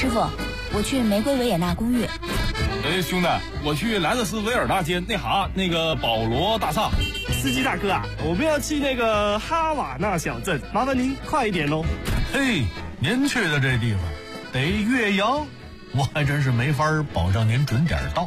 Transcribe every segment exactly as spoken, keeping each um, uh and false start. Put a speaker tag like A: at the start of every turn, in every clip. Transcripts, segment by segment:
A: 师傅，我去玫瑰维也纳公寓。
B: 哎，兄弟，我去莱特斯维尔大街那哈那个保罗大厦。
C: 司机大哥啊，我们要去那个哈瓦那小镇，麻烦您快一点喽。
D: 嘿，您去的这地方得岳阳，我还真是没法保证您准点到。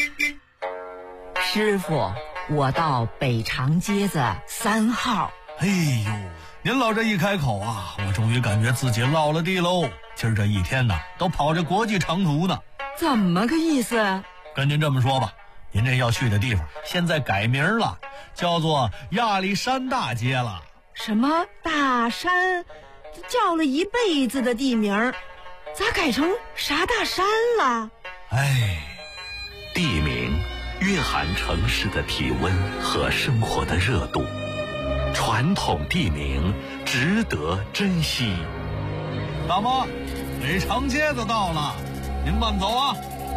E: 师傅，我到北长街子三号。
D: 哎呦，您老这一开口啊，我终于感觉自己落了地喽。今儿这一天呐，都跑着国际长途呢。
E: 怎么个意思？
D: 跟您这么说吧，您这要去的地方现在改名了，叫做亚历山大街了。
E: 什么大山？叫了一辈子的地名，咋改成啥大山了？
D: 哎，
F: 地名蕴含城市的体温和生活的热度，传统地名值得珍惜。
D: 大妈，北长街子到了，您慢走啊。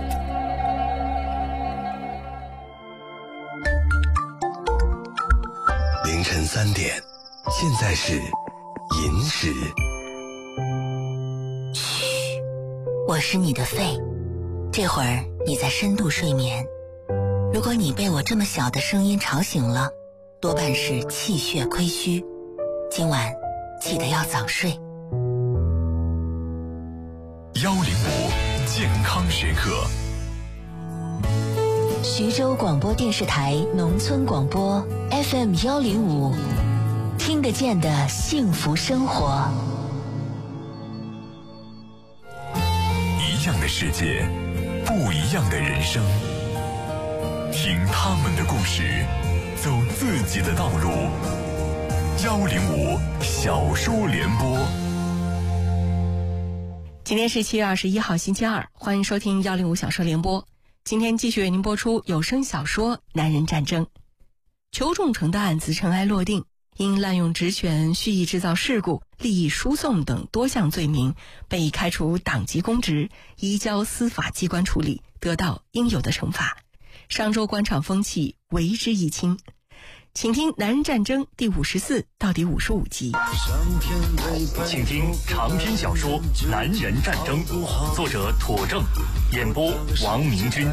G: 凌晨三点，现在是寅时。
A: 嘘，我是你的肺，这会儿你在深度睡眠。如果你被我这么小的声音吵醒了，多半是气血亏虚，今晚记得要早睡。
G: 幺零五健康时刻。
A: 徐州广播电视台农村广播 F M 幺零五，听得见的幸福生活。
G: 一样的世界，不一样的人生。听他们的故事，走自己的道路。幺零五小说联播。
H: 今天是七月二十一号星期二，欢迎收听幺零五小说联播。今天继续为您播出有声小说《男人战争》。裘仲成的案子尘埃落定，因滥用职权、蓄意制造事故、利益输送等多项罪名，被开除党籍公职，移交司法机关处理，得到应有的惩罚。上周官场风气为之一清。请听《男人战争》第五十四到第五十五集。
I: 请听长篇小说《男人战争》，作者妥正，演播王明君。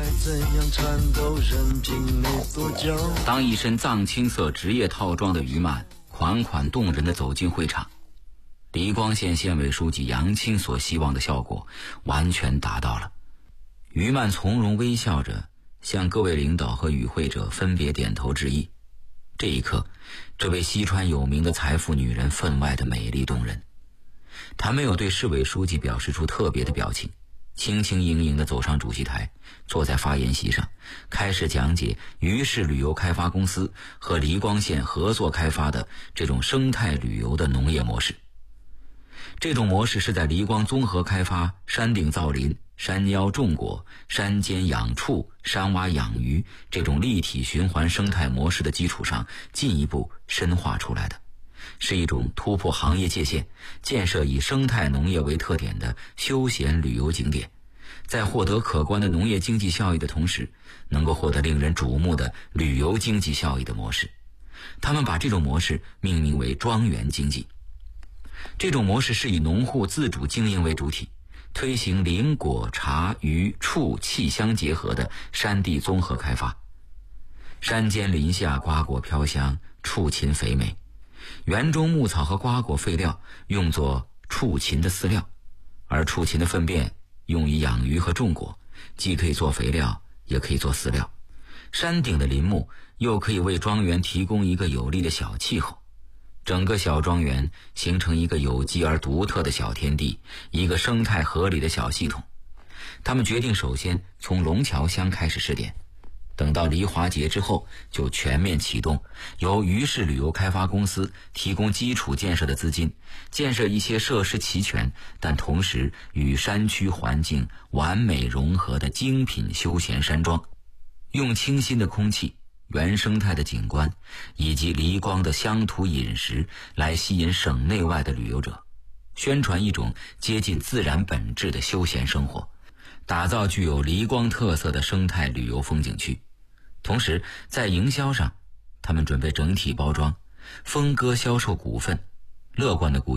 J: 当一身藏青色职业套装的于曼款款动人地走进会场，梨光县县委书记杨青所希望的效果完全达到了。于曼从容微笑着向各位领导和与会者分别点头致意。这一刻，这位西川有名的财富女人分外的美丽动人。她没有对市委书记表示出特别的表情，轻轻盈盈地走上主席台，坐在发言席上，开始讲解于氏旅游开发公司和梨光县合作开发的这种生态旅游的农业模式。这种模式是在梨光综合开发、山顶造林、山腰种果、山间养畜、山洼养鱼这种立体循环生态模式的基础上进一步深化出来的，是一种突破行业界限，建设以生态农业为特点的休闲旅游景点，在获得可观的农业经济效益的同时，能够获得令人瞩目的旅游经济效益的模式。他们把这种模式命名为庄园经济。这种模式是以农户自主经营为主体，推行林果茶鱼畜气相结合的山地综合开发。山间林下瓜果飘香，畜禽肥美，园中牧草和瓜果废料用作畜禽的饲料，而畜禽的粪便用于养鱼和种果，既可以做肥料，也可以做饲料。山顶的林木又可以为庄园提供一个有利的小气候，整个小庄园形成一个有机而独特的小天地，一个生态合理的小系统。他们决定首先从龙桥乡开始试点，等到梨花节之后就全面启动，由于氏旅游开发公司提供基础建设的资金，建设一些设施齐全但同时与山区环境完美融合的精品休闲山庄，用清新的空气、原生态的景观以及梨光的乡土饮食来吸引省内外的旅游者，宣传一种接近自然本质的休闲生活，打造具有梨光特色的生态旅游风景区。同时在营销上，他们准备整体包装，分割销售股份。乐观的估计，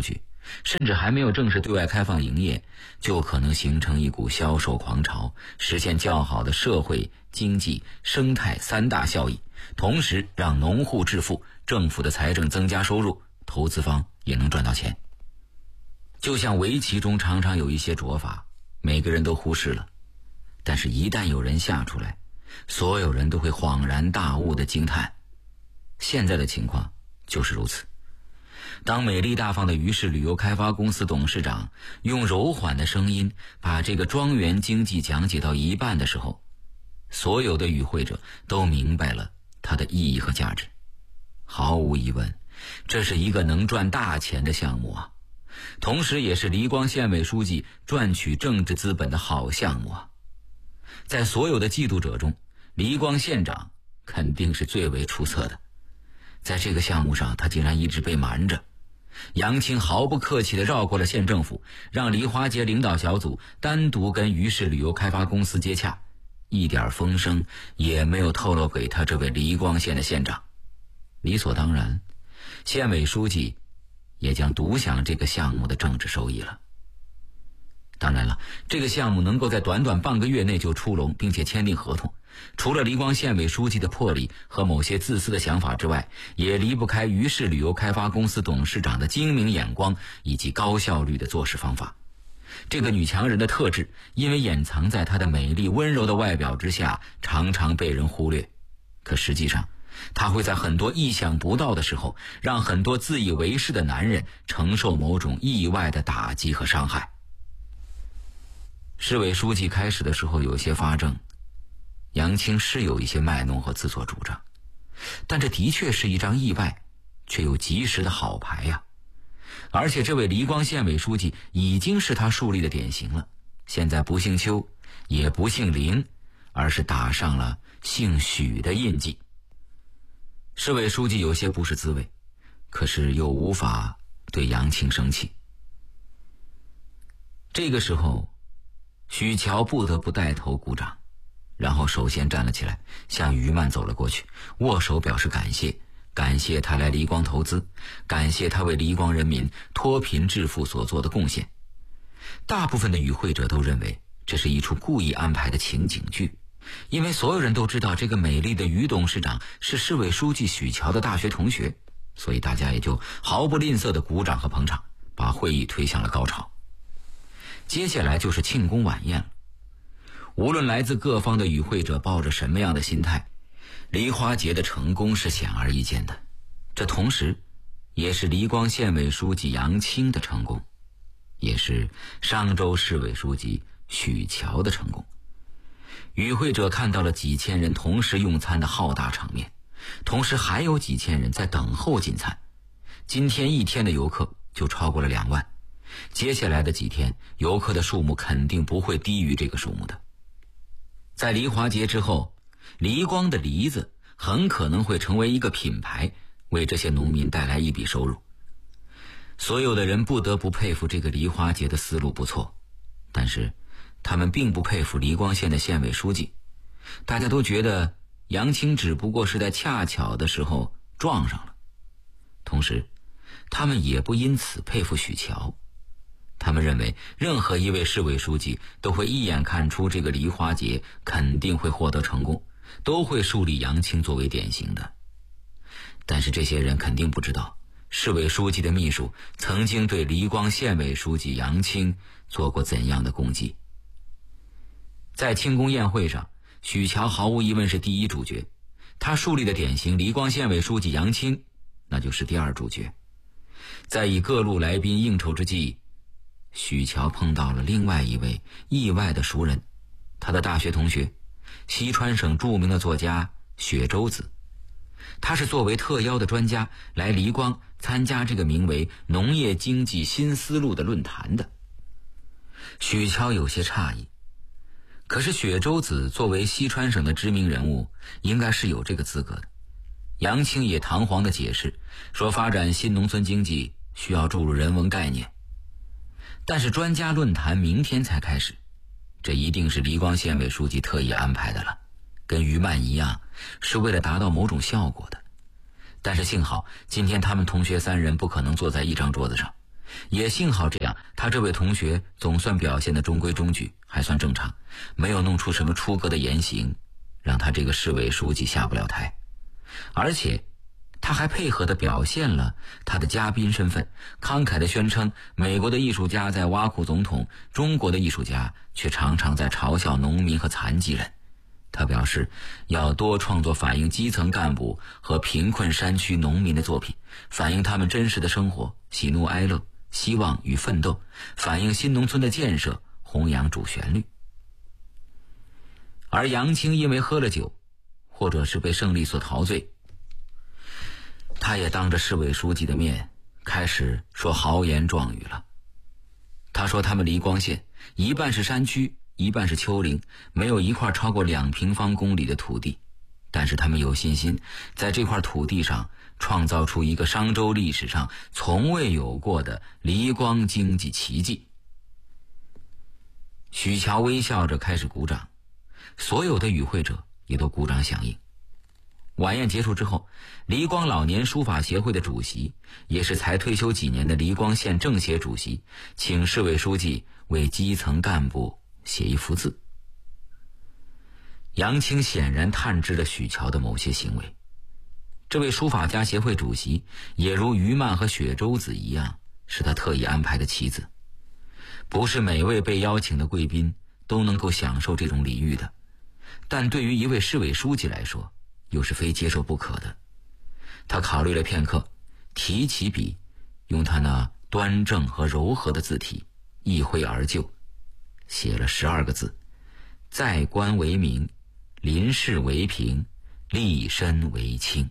J: 甚至还没有正式对外开放营业，就可能形成一股销售狂潮，实现较好的社会、经济、生态三大效益，同时让农户致富，政府的财政增加收入，投资方也能赚到钱。就像围棋中常常有一些拙法，每个人都忽视了，但是一旦有人下出来，所有人都会恍然大悟的惊叹。现在的情况就是如此。当美丽大方的于氏旅游开发公司董事长用柔缓的声音把这个庄园经济讲解到一半的时候，所有的与会者都明白了它的意义和价值。毫无疑问，这是一个能赚大钱的项目啊，同时也是黎光县委书记赚取政治资本的好项目啊。在所有的嫉妒者中，黎光县长肯定是最为出色的。在这个项目上，他竟然一直被瞒着。杨青毫不客气地绕过了县政府，让黎华杰领导小组单独跟于氏旅游开发公司接洽，一点风声也没有透露给他这位黎光县的县长。理所当然，县委书记也将独享这个项目的政治收益了。当然了，这个项目能够在短短半个月内就出笼并且签订合同，除了黎光县委书记的魄力和某些自私的想法之外，也离不开于氏旅游开发公司董事长的精明眼光以及高效率的做事方法。这个女强人的特质，因为掩藏在她的美丽温柔的外表之下，常常被人忽略。可实际上，她会在很多意想不到的时候，让很多自以为是的男人承受某种意外的打击和伤害。市委书记开始的时候有些发怔，杨青是有一些卖弄和自作主张，但这的确是一张意外却又及时的好牌呀。而且这位黎光县委书记已经是他树立的典型了，现在不姓邱也不姓林，而是打上了姓许的印记。市委书记有些不是滋味，可是又无法对杨青生气。这个时候许乔不得不带头鼓掌，然后首先站了起来，向于曼走了过去，握手表示感谢，感谢他来黎光投资，感谢他为黎光人民脱贫致富所做的贡献。大部分的与会者都认为这是一出故意安排的情景剧，因为所有人都知道这个美丽的于董事长是市委书记许乔的大学同学，所以大家也就毫不吝啬的鼓掌和捧场，把会议推向了高潮。接下来就是庆功晚宴了。无论来自各方的与会者抱着什么样的心态，黎花节的成功是显而易见的，这同时也是黎光县委书记杨青的成功，也是商州市委书记许乔的成功。与会者看到了几千人同时用餐的浩大场面，同时还有几千人在等候进餐。今天一天的游客就超过了两万，接下来的几天游客的数目肯定不会低于这个数目的。在黎华节之后，黎光的梨子很可能会成为一个品牌，为这些农民带来一笔收入。所有的人不得不佩服这个梨花节的思路不错，但是他们并不佩服黎光县的县委书记。大家都觉得杨青只不过是在恰巧的时候撞上了，同时他们也不因此佩服许乔。他们认为任何一位市委书记都会一眼看出这个梨花节肯定会获得成功，都会树立杨青作为典型的。但是这些人肯定不知道，市委书记的秘书曾经对黎光县委书记杨青做过怎样的攻击。在庆功宴会上，许乔毫无疑问是第一主角，他树立的典型黎光县委书记杨青那就是第二主角。在以各路来宾应酬之际，许乔碰到了另外一位意外的熟人，他的大学同学，西川省著名的作家雪舟子。他是作为特邀的专家来黎光参加这个名为农业经济新思路的论坛的。许乔有些诧异，可是雪舟子作为西川省的知名人物，应该是有这个资格的。杨青也堂皇地解释说，发展新农村经济需要注入人文概念。但是专家论坛明天才开始，这一定是黎光县委书记特意安排的了，跟于曼一样，是为了达到某种效果的。但是幸好今天他们同学三人不可能坐在一张桌子上， 也幸好这样，他这位同学总算表现得中规中矩，还算正常，没有弄出什么出格的言行，让他这个市委书记下不了台。而且他还配合地表现了他的嘉宾身份，慷慨地宣称美国的艺术家在挖苦总统，中国的艺术家却常常在嘲笑农民和残疾人。他表示要多创作反映基层干部和贫困山区农民的作品，反映他们真实的生活，喜怒哀乐，希望与奋斗，反映新农村的建设，弘扬主旋律。而杨清因为喝了酒，或者是被胜利所陶醉，他也当着市委书记的面开始说豪言壮语了。他说他们黎光县一半是山区，一半是丘陵，没有一块超过两平方公里的土地，但是他们有信心在这块土地上创造出一个商周历史上从未有过的黎光经济奇迹。许桥微笑着开始鼓掌，所有的与会者也都鼓掌响应。晚宴结束之后，黎光老年书法协会的主席，也是才退休几年的黎光县政协主席，请市委书记为基层干部写一幅字。杨清显然探知了许桥的某些行为，这位书法家协会主席也如于曼和雪舟子一样，是他特意安排的棋子。不是每位被邀请的贵宾都能够享受这种礼遇的，但对于一位市委书记来说，又是非接受不可的。他考虑了片刻，提起笔，用他那端正和柔和的字体一挥而就，写了十二个字：在官为民，临事为平，立身为轻。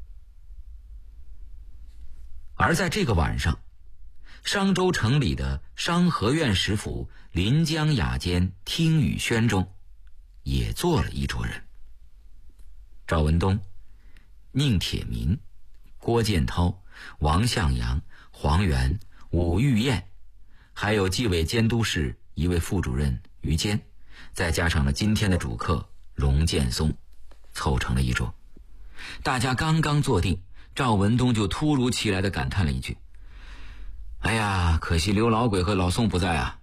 J: 而在这个晚上，商州城里的商和院食府临江雅间听雨轩中，也坐了一桌人。赵文东、宁铁民、郭建涛、王向阳、黄元、武玉燕，还有纪委监督室一位副主任于坚，再加上了今天的主客荣建松，凑成了一桌。大家刚刚坐定，赵文东就突如其来地感叹了一句：哎呀，可惜刘老鬼和老宋不在啊。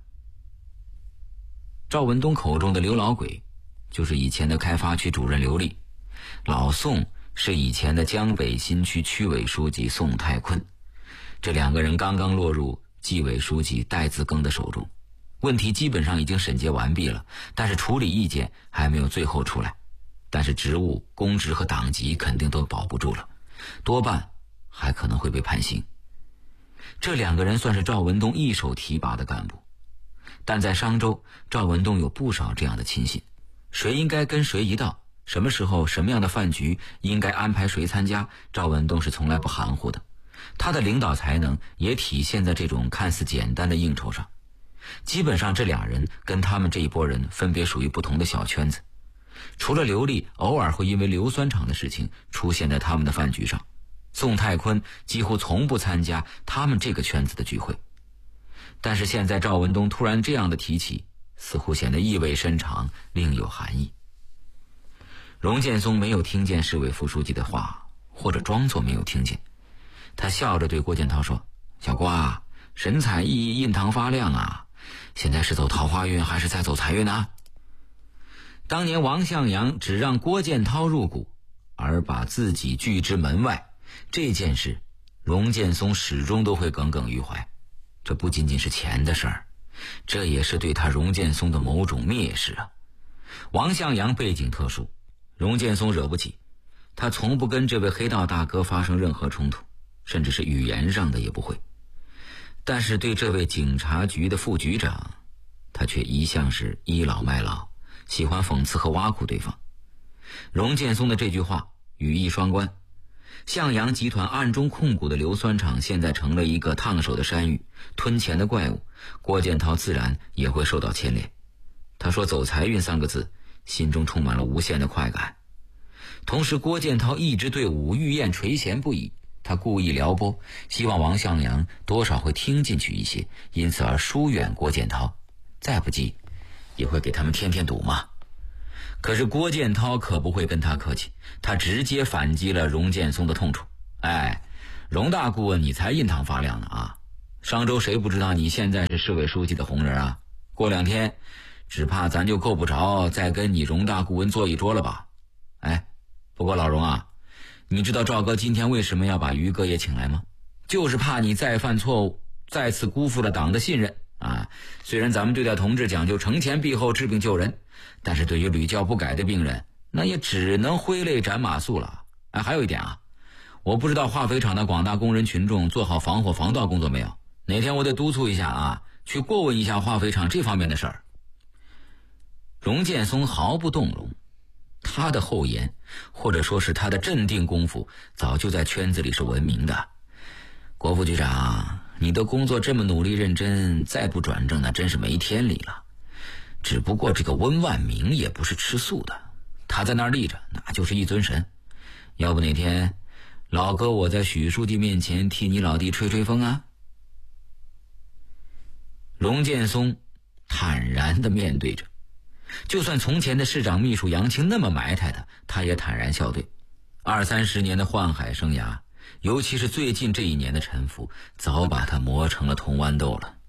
J: 赵文东口中的刘老鬼就是以前的开发区主任刘立，老宋是以前的江北新区区委书记宋太坤。这两个人刚刚落入纪委书记戴自更的手中，问题基本上已经审结完毕了，但是处理意见还没有最后出来，但是职务、公职和党籍肯定都保不住了，多半还可能会被判刑。这两个人算是赵文东一手提拔的干部，但在商州，赵文东有不少这样的亲信，谁应该跟谁一道，什么时候什么样的饭局应该安排谁参加，赵文东是从来不含糊的。他的领导才能也体现在这种看似简单的应酬上。基本上这俩人跟他们这一拨人分别属于不同的小圈子，除了刘立偶尔会因为硫酸厂的事情出现在他们的饭局上，宋太坤几乎从不参加他们这个圈子的聚会。但是现在赵文东突然这样的提起，似乎显得意味深长，另有含义。荣建松没有听见市委副书记的话，或者装作没有听见。他笑着对郭建涛说：小郭啊，神采奕奕，印堂发亮啊，现在是走桃花运还是在走财运啊？当年王向阳只让郭建涛入股，而把自己拒之门外，这件事荣建松始终都会耿耿于怀。这不仅仅是钱的事儿，这也是对他荣建松的某种蔑视啊。王向阳背景特殊，荣建松惹不起，他从不跟这位黑道大哥发生任何冲突，甚至是语言上的也不会。但是对这位警察局的副局长，他却一向是倚老卖老，喜欢讽刺和挖苦对方。荣建松的这句话语义双关，向阳集团暗中控股的硫酸厂现在成了一个烫手的山芋，吞钱的怪物，郭建涛自然也会受到牵连。他说走财运三个字，心中充满了无限的快感。同时郭建涛一直对武玉燕垂涎不已，他故意撩拨，希望王向阳多少会听进去一些，因此而疏远郭建涛，再不济也会给他们添添堵嘛。可是郭建涛可不会跟他客气，他直接反击了荣建松的痛处。哎，荣大顾问你才印堂发亮呢啊！ 上周谁不知道你现在是市委书记的红人啊？过两天只怕咱就够不着再跟你荣大顾问坐一桌了吧？哎，不过老荣啊，你知道赵哥今天为什么要把于哥也请来吗？就是怕你再犯错误，再次辜负了党的信任啊！虽然咱们对待同志讲究惩前毖后、治病救人，但是对于屡教不改的病人，那也只能挥泪斩马谡了。哎，还有一点啊，我不知道化肥厂的广大工人群众做好防火防盗工作没有？哪天我得督促一下啊，去过问一下化肥厂这方面的事儿。荣建松毫不动容，他的厚颜，或者说是他的镇定功夫，早就在圈子里是闻名的。国副局长，你的工作这么努力认真，再不转正那真是没天理了。只不过这个温万明也不是吃素的，他在那儿立着，那就是一尊神。要不哪天老哥我在许书记面前替你老弟吹吹风啊？龙建松坦然地面对着，就算从前的市长秘书杨青那么埋汰他，他也坦然笑对。二三十年的宦海生涯，尤其是最近这一年的沉浮，早把他磨成了铜豌豆了。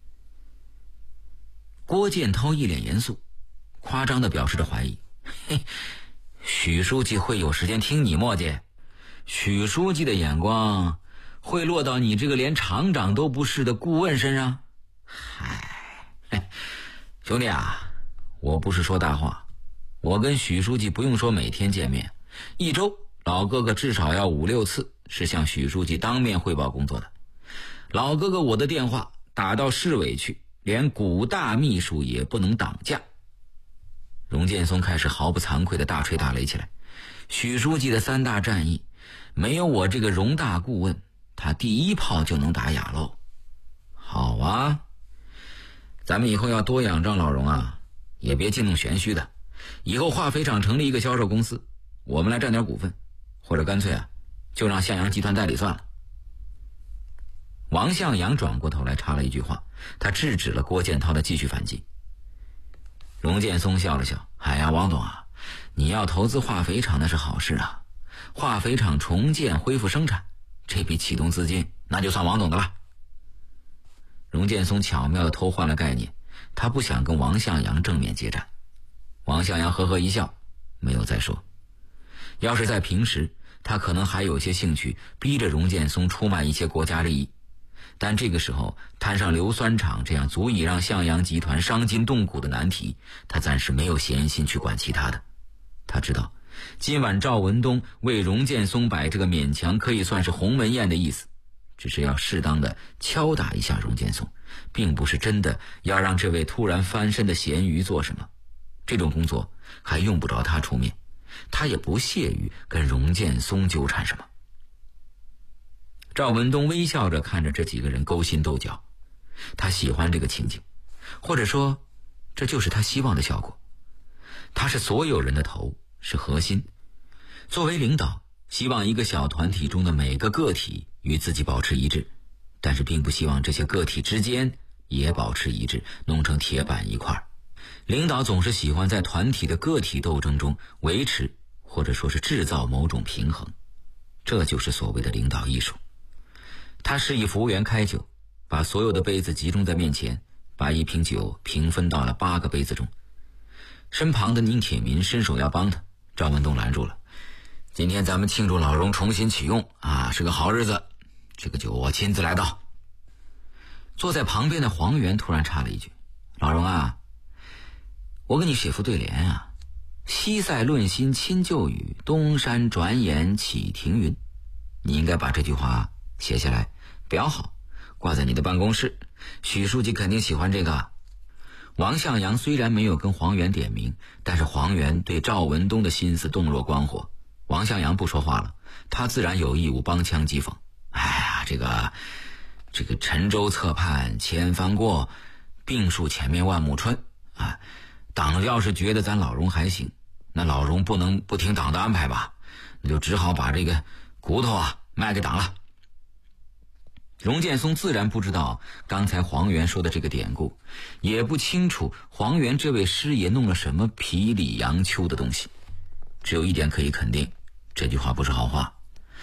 J: 郭建涛一脸严肃，夸张地表示着怀疑：嘿，许书记会有时间听你磨叽？许书记的眼光会落到你这个连厂长都不是的顾问身上？嗨，兄弟啊，我不是说大话，我跟许书记不用说每天见面，一周老哥哥至少要五六次是向许书记当面汇报工作的。老哥哥我的电话打到市委去，连古大秘书也不能挡架。荣建松开始毫不惭愧地大吹大擂起来。许书记的三大战役，没有我这个荣大顾问，他第一炮就能打哑喽。好啊，咱们以后要多仰仗老荣啊，也别净弄玄虚的。以后化肥厂成立一个销售公司，我们来占点股份，或者干脆啊，就让向阳集团代理算了。王向阳转过头来插了一句话，他制止了郭建涛的继续反击。荣建松笑了笑：哎呀，王总啊，你要投资化肥厂那是好事啊，化肥厂重建恢复生产，这笔启动资金那就算王总的了。荣建松巧妙地偷换了概念，他不想跟王向阳正面接战。王向阳呵呵一笑，没有再说。要是在平时，他可能还有些兴趣逼着荣建松出卖一些国家利益，但这个时候摊上硫酸厂这样足以让向阳集团伤筋动骨的难题，他暂时没有闲心去管其他的。他知道今晚赵文东为荣建松摆这个勉强可以算是鸿门宴的意思，只是要适当的敲打一下荣建松，并不是真的要让这位突然翻身的咸鱼做什么。这种工作还用不着他出面，他也不屑于跟荣建松纠缠什么。赵文东微笑着看着这几个人勾心斗角，他喜欢这个情景，或者说这就是他希望的效果。他是所有人的头，是核心。作为领导，希望一个小团体中的每个个体与自己保持一致，但是并不希望这些个体之间也保持一致，弄成铁板一块。领导总是喜欢在团体的个体斗争中维持或者说是制造某种平衡，这就是所谓的领导艺术。他示意服务员开酒，把所有的杯子集中在面前，把一瓶酒平分到了八个杯子中。身旁的宁铁民伸手要帮他，赵文东拦住了。今天咱们庆祝老荣重新启用啊，是个好日子，这个酒我亲自来倒。坐在旁边的黄元突然插了一句：老荣啊，我给你写副对联啊，西塞论心亲旧语，东山转眼起停云。你应该把这句话写下来裱好，挂在你的办公室，许书记肯定喜欢这个。王向阳虽然没有跟黄元点名，但是黄元对赵文东的心思洞若观火。王向阳不说话了，他自然有义务帮腔讥讽。哎呀，这个这个沉舟侧畔千帆过，病树前面万木春啊！党要是觉得咱老荣还行，那老荣不能不听党的安排吧？那就只好把这个骨头啊卖给党了。荣建松自然不知道刚才黄元说的这个典故，也不清楚黄元这位师爷弄了什么皮里杨秋的东西。只有一点可以肯定，这句话不是好话。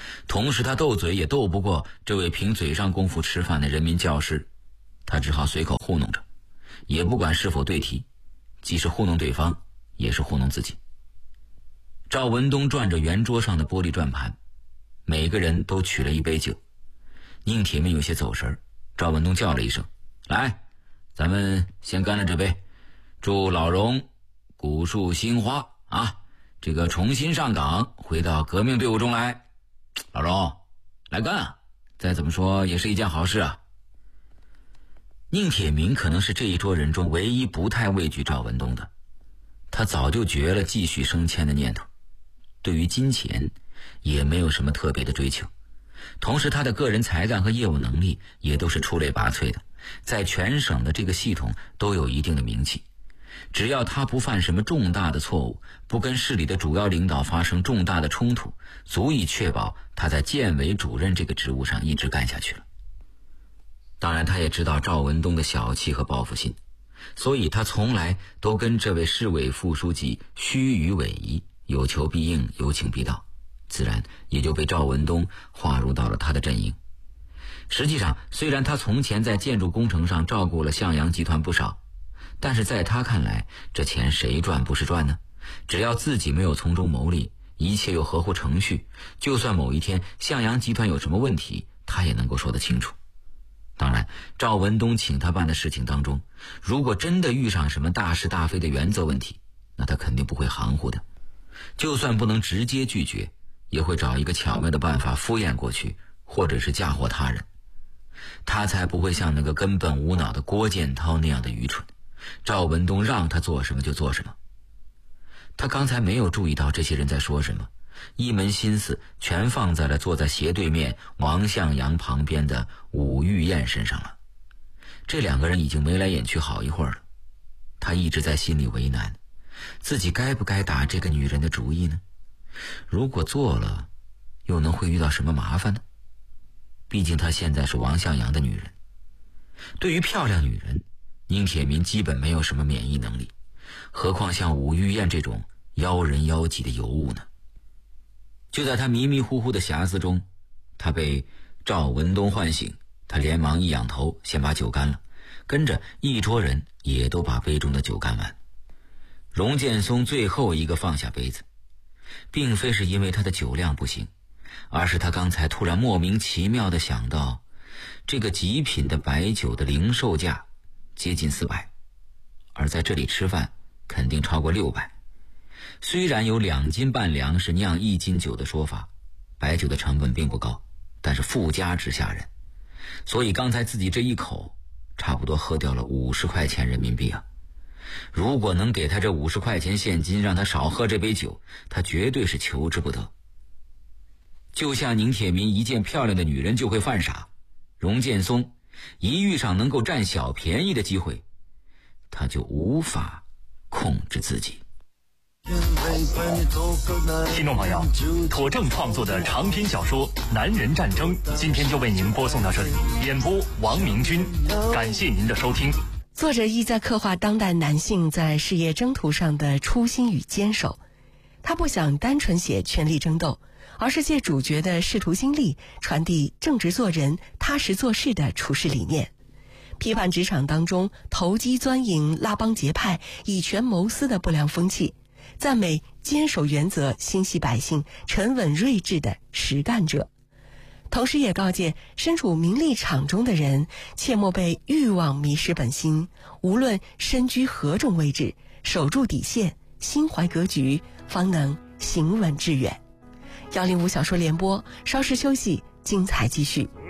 J: 同时他斗嘴也斗不过这位凭嘴上功夫吃饭的人民教师，他只好随口糊弄着，也不管是否对题，既是糊弄对方，也是糊弄自己。赵文东转着圆桌上的玻璃转盘，每个人都取了一杯酒。宁铁明有些走神，赵文东叫了一声：“来，咱们先干了这杯，祝老荣古树新花啊，这个重新上岗，回到革命队伍中来。老荣，来干啊！再怎么说也是一件好事啊。”宁铁明可能是这一桌人中唯一不太畏惧赵文东的，他早就绝了继续升迁的念头，对于金钱也没有什么特别的追求，同时他的个人才干和业务能力也都是出类拔萃的，在全省的这个系统都有一定的名气。只要他不犯什么重大的错误，不跟市里的主要领导发生重大的冲突，足以确保他在建委主任这个职务上一直干下去了。当然他也知道赵文东的小气和报复心，所以他从来都跟这位市委副书记虚与委蛇，有求必应，有请必到，自然也就被赵文东划入到了他的阵营。实际上，虽然他从前在建筑工程上照顾了向阳集团不少，但是在他看来，这钱谁赚不是赚呢？只要自己没有从中牟利，一切又合乎程序，就算某一天向阳集团有什么问题，他也能够说得清楚。当然，赵文东请他办的事情当中，如果真的遇上什么大是大非的原则问题，那他肯定不会含糊的，就算不能直接拒绝，也会找一个巧妙的办法敷衍过去，或者是嫁祸他人。他才不会像那个根本无脑的郭建涛那样的愚蠢，赵文东让他做什么就做什么。他刚才没有注意到这些人在说什么，一门心思全放在了坐在斜对面王向阳旁边的武玉燕身上了。这两个人已经眉来眼去好一会儿了，他一直在心里为难，自己该不该打这个女人的主意呢？如果做了，又能会遇到什么麻烦呢？毕竟她现在是王向阳的女人。对于漂亮女人，宁铁民基本没有什么免疫能力，何况像武玉燕这种妖人妖姬的尤物呢？就在他迷迷糊糊的遐思中，他被赵文东唤醒，他连忙一仰头，先把酒干了，跟着一桌人也都把杯中的酒干完。荣建松最后一个放下杯子，并非是因为他的酒量不行，而是他刚才突然莫名其妙地想到，这个极品的白酒的零售价接近四百，而在这里吃饭肯定超过六百。虽然有两斤半粮食酿一斤酒的说法，白酒的成本并不高，但是富家之下人，所以刚才自己这一口差不多喝掉了五十块钱人民币啊！如果能给他这五十块钱现金，让他少喝这杯酒，他绝对是求之不得。就像宁铁民一见漂亮的女人就会犯傻，荣建松一遇上能够占小便宜的机会，他就无法控制自己。
I: 听众朋友，妥正创作的长篇小说《男人战争》今天就为您播送到这里，演播王明军，感谢您的收听。
H: 作者意在刻画当代男性在事业征途上的初心与坚守，他不想单纯写权力争斗，而是借主角的仕途经历传递正直做人、踏实做事的处事理念，批判职场当中投机钻营、拉帮结派、以权谋私的不良风气，赞美坚守原则、心系百姓、沉稳睿智的实干者。同时也告诫身处名利场中的人，切莫被欲望迷失本心，无论身居何种位置，守住底线，心怀格局，方能行稳致远。幺零五小说联播，稍事休息，精彩继续。